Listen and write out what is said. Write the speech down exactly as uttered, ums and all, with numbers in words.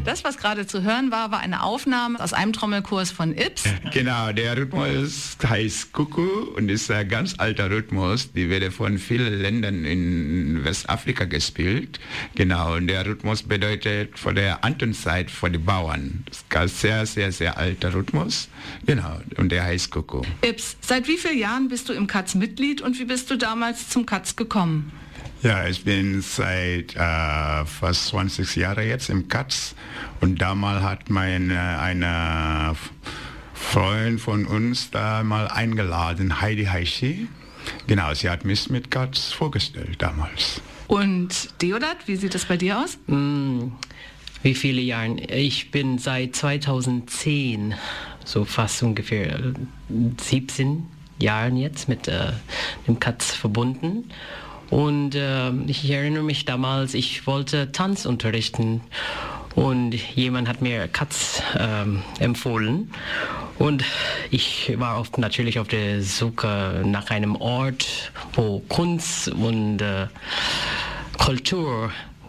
Das, was gerade zu hören war, war eine Aufnahme aus einem Trommelkurs von Ips. Genau, der Rhythmus heißt Kuku und ist ein ganz alter Rhythmus. Die wird von vielen Ländern in Westafrika gespielt. Genau, und der Rhythmus bedeutet von der Antenzeit für die Bauern. Das ist ein sehr, sehr, sehr alter Rhythmus. Genau, und der heißt Kuku. Ips, seit wie vielen Jahren bist du im Katz Mitglied und wie bist du damals zum Katz gekommen? Ja, ich bin seit äh, fast zwanzig Jahren jetzt im Katz und damals hat mein äh, eine Freund von uns da mal eingeladen, Heidi Heishi. Genau, sie hat mich mit Katz vorgestellt damals. Und Deodat, wie sieht das bei dir aus? Mm, wie viele Jahre? Ich bin seit zweitausendzehn, so fast ungefähr siebzehn Jahren jetzt mit äh, dem Katz verbunden. Und äh, ich erinnere mich damals, ich wollte Tanz unterrichten und jemand hat mir Katz ähm, empfohlen. Und ich war oft natürlich auf der Suche nach einem Ort, wo Kunst und äh, Kultur